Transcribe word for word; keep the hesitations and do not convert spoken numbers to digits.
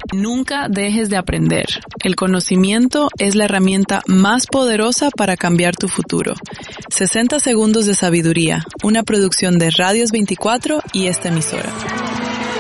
Nunca dejes de aprender. El conocimiento es la herramienta más poderosa para cambiar tu futuro. sesenta segundos de sabiduría, una producción de Radios veinticuatro y esta emisora.